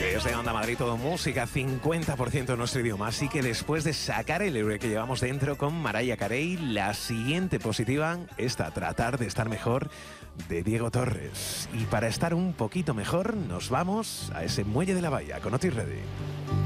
Desde Onda Madrid, todo música, 50% en nuestro idioma. Así que después de sacar el héroe que llevamos dentro con Mariah Carey, la siguiente positiva, esta, Tratar de estar mejor, de Diego Torres. Y para estar un poquito mejor, nos vamos a ese muelle de la bahía con Otis Redding.